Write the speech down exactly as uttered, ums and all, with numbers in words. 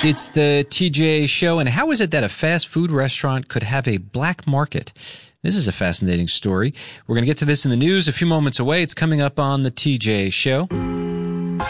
It's the T J Show, and how is it that a fast food restaurant could have a black market? This is a fascinating story. We're going to get to this in the news a few moments away. It's coming up on the T J Show.